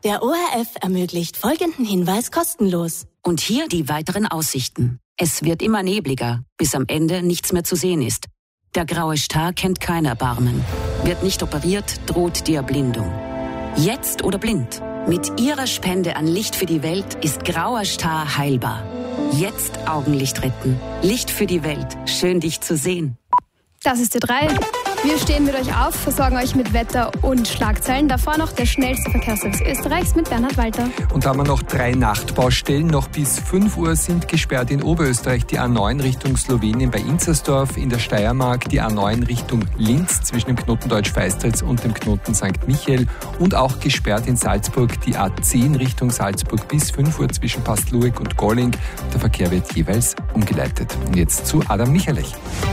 Der ORF ermöglicht folgenden Hinweis kostenlos. Und hier die weiteren Aussichten. Es wird immer nebliger, bis am Ende nichts mehr zu sehen ist. Der graue Star kennt kein Erbarmen. Wird nicht operiert, droht die Erblindung. Jetzt oder blind. Mit Ihrer Spende an Licht für die Welt ist grauer Star heilbar. Jetzt Augenlicht retten. Licht für die Welt. Schön, dich zu sehen. Das ist Ö3. Wir stehen mit euch auf, versorgen euch mit Wetter und Schlagzeilen. Davor noch der schnellste Verkehrsservice Österreichs mit Bernhard Walter. Und da haben wir noch 3 Nachtbaustellen. Noch bis 5 Uhr sind gesperrt in Oberösterreich die A9 Richtung Slowenien bei Inzersdorf, in der Steiermark die A9 Richtung Linz zwischen dem Knoten Deutsch-Feistritz und dem Knoten St. Michael und auch gesperrt in Salzburg die A10 Richtung Salzburg bis 5 Uhr zwischen Pastlueck und Golling. Der Verkehr wird jeweils umgeleitet. Und jetzt zu Adam Michalech.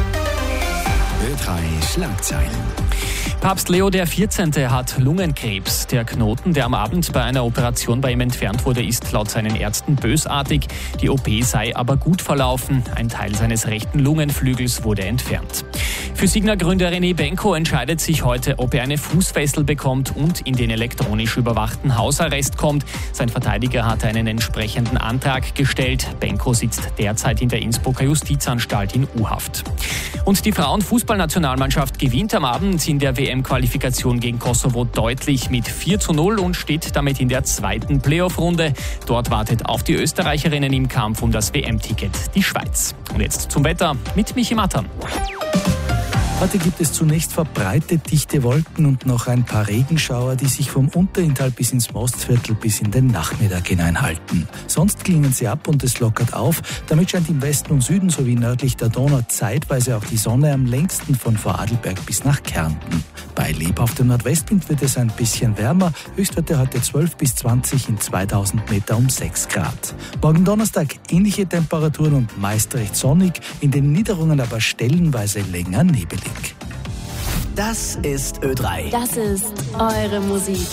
Ö3 Schlagzeilen. Papst Leo XIV. Hat Lungenkrebs. Der Knoten, der am Abend bei einer Operation bei ihm entfernt wurde, ist laut seinen Ärzten bösartig. Die OP sei aber gut verlaufen. Ein Teil seines rechten Lungenflügels wurde entfernt. Physigner-Gründer René Benko entscheidet sich heute, ob er eine Fußfessel bekommt und in den elektronisch überwachten Hausarrest kommt. Sein Verteidiger hat einen entsprechenden Antrag gestellt. Benko sitzt derzeit in der Innsbrucker Justizanstalt in U-Haft. Und die Frauenfußballnationalmannschaft gewinnt am Abend in der WM-Qualifikation gegen Kosovo deutlich mit 4:0 und steht damit in der zweiten Playoff-Runde. Dort wartet auf die Österreicherinnen im Kampf um das WM-Ticket die Schweiz. Und jetzt zum Wetter mit Michi Mattern. Heute gibt es zunächst verbreitet dichte Wolken und noch ein paar Regenschauer, die sich vom Unterinntal bis ins Mostviertel bis in den Nachmittag hineinhalten. Sonst klingen sie ab und es lockert auf. Damit scheint im Westen und Süden sowie nördlich der Donau zeitweise auch die Sonne, am längsten von Vorarlberg bis nach Kärnten. Bei lebhaftem Nordwestwind wird es ein bisschen wärmer. Höchstwerte heute 12 bis 20 in 2000 Meter um 6 Grad. Morgen Donnerstag ähnliche Temperaturen und meist recht sonnig, in den Niederungen aber stellenweise länger nebelig. Das ist Ö3. Das ist eure Musik.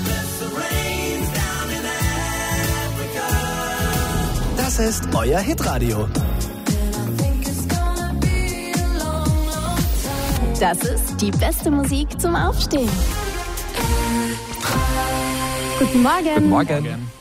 Das ist euer Hitradio. Das ist die beste Musik zum Aufstehen. Guten Morgen. Guten Morgen.